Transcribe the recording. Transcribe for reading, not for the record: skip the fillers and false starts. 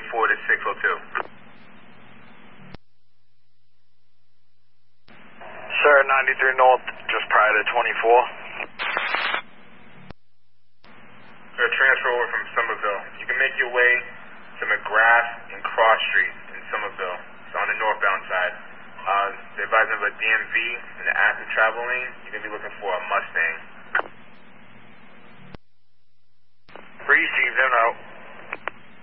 to 602. Sir, 93 North, just prior to 24. Sir, transfer over from Somerville. You can make your way to McGrath and Cross Street in Somerville. It's on the northbound side. They're advising of a DMV in the active travel lane. You're going to be looking for a Mustang. Received, and out.